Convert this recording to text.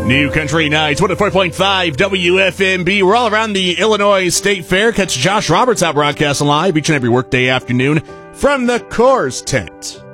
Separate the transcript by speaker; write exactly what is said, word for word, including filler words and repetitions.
Speaker 1: New Country Nights, one oh four point five W F M B. We're all around the Illinois State Fair. Catch Josh Roberts out broadcasting live each and every workday afternoon from the Coors Tent.